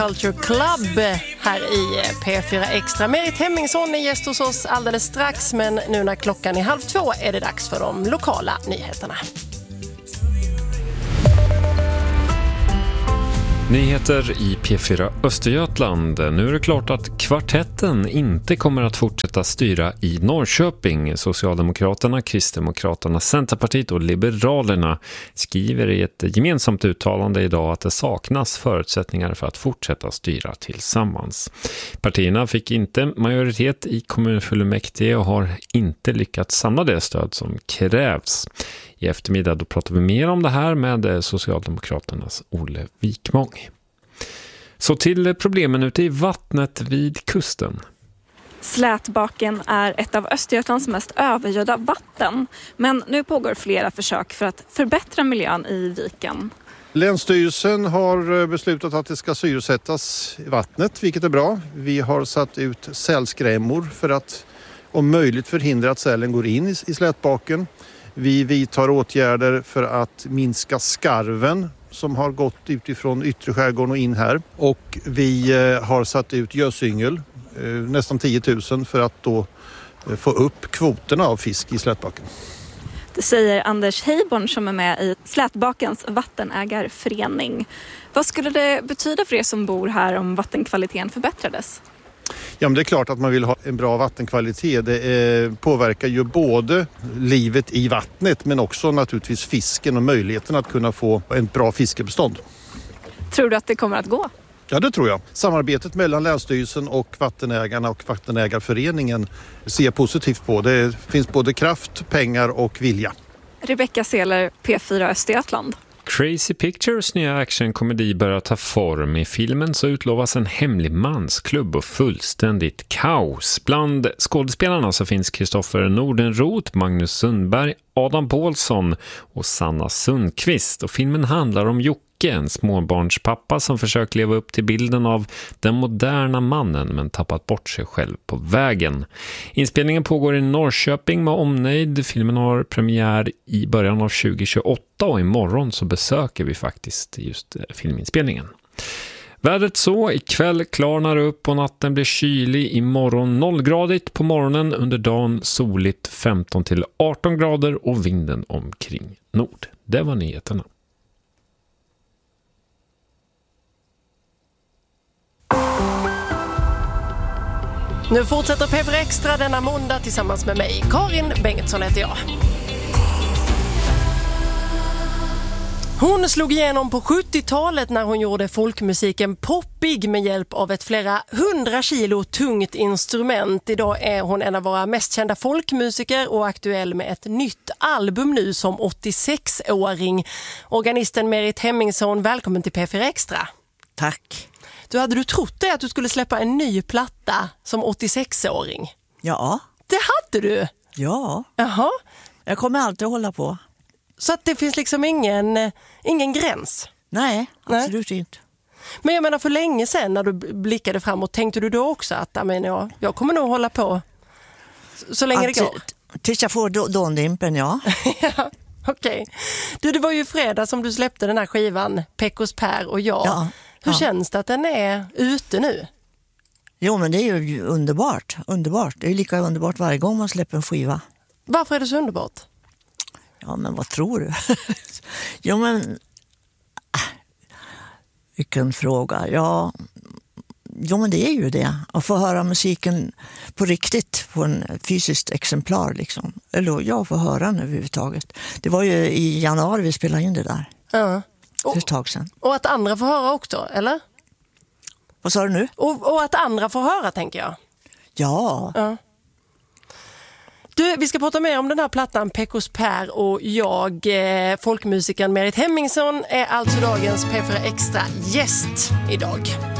Culture Club här i P4 Extra. Merit Hemmingsson är gäst hos oss alldeles strax, men nu när klockan är 1:30 är det dags för de lokala nyheterna. Nyheter i P4 Östergötland. Nu är det klart att kvartetten inte kommer att fortsätta styra i Norrköping. Socialdemokraterna, Kristdemokraterna, Centerpartiet och Liberalerna skriver i ett gemensamt uttalande idag att det saknas förutsättningar för att fortsätta styra tillsammans. Partierna fick inte majoritet i kommunfullmäktige och har inte lyckats samla det stöd som krävs. I eftermiddag då pratar vi mer om det här med Socialdemokraternas Olle Wikmång. Så till problemen ute i vattnet vid kusten. Slätbaken är ett av Östergötlands mest övergödda vatten. Men nu pågår flera försök för att förbättra miljön i viken. Länsstyrelsen har beslutat att det ska syresättas i vattnet, vilket är bra. Vi har satt ut sälskrämmor för att om möjligt förhindra att sälen går in i slätbaken. Vi vidtar åtgärder för att minska skarven som har gått utifrån yttre skärgården och in här. Och vi har satt ut gösyngel, nästan 10 000, för att då få upp kvoterna av fisk i slätbaken. Det säger Anders Heiborn som är med i Slätbakens vattenägarförening. Vad skulle det betyda för er som bor här om vattenkvaliteten förbättrades? Ja, men det är klart att man vill ha en bra vattenkvalitet. Det påverkar ju både livet i vattnet men också naturligtvis fisken och möjligheten att kunna få en bra fiskebestånd. Tror du att det kommer att gå? Ja, det tror jag. Samarbetet mellan Länsstyrelsen och vattenägarna och vattenägarföreningen ser positivt på. Det finns både kraft, pengar och vilja. Rebecka Seler, P4 Östergötland. Crazy Pictures nya actionkomedi börjar ta form. I filmen så utlovas en hemlig mansklubb och fullständigt kaos. Bland skådespelarna så finns Kristoffer Nordenroth, Magnus Sundberg, Adam Paulsson och Sanna Sundqvist. Och filmen handlar om Jocke, en småbarnspappa som försökt leva upp till bilden av den moderna mannen men tappat bort sig själv på vägen. Inspelningen pågår i Norrköping med omnejd. Filmen har premiär i början av 2028 och imorgon så besöker vi faktiskt just filminspelningen. Vädret så, ikväll klarnar upp och natten blir kylig, imorgon 0-gradigt på morgonen, under dagen soligt 15 till 18 grader och vinden omkring nord. Det var nyheterna. Nu fortsätter P4 Extra denna måndag tillsammans med mig. Karin Bengtsson heter jag. Hon slog igenom på 70-talet när hon gjorde folkmusiken poppig med hjälp av ett flera 100 kilo tungt instrument. Idag är hon en av våra mest kända folkmusiker och aktuell med ett nytt album nu som 86-åring. Organisten Merit Hemmingsson, välkommen till P4 Extra. Tack. Hade du trott det att du skulle släppa en ny platta som 86-åring? Ja. Det hade du? Ja. Jaha. Jag kommer alltid att hålla på. Så att det finns liksom ingen gräns? Nej, absolut inte. Men jag menar, för länge sedan när du blickade framåt, tänkte du då också att jag kommer nog hålla på så länge det går? Tills jag får dåndimpen, ja. Ja, okej. Det var ju fredag som du släppte den här skivan, Pekos Per och jag. Ja. Hur känns det att den är ute nu? Jo, men det är ju underbart. Det är lika underbart varje gång man släpper en skiva. Varför är det så underbart? Ja, men vad tror du? Jo, men vilken fråga. Ja, men det är ju det. Att få höra musiken på riktigt, på en fysiskt exemplar liksom. Eller jag får höra den överhuvudtaget. Det var ju i januari vi spelade in det där. Ja. För ett tag sedan. Och att andra får höra också, eller? Vad sa du nu? Och att andra får höra, tänker jag. Ja. Du, vi ska prata mer om den här plattan Pekos Per och jag. Folkmusikern Merit Hemmingsson är alltså dagens P4 Extra gäst idag.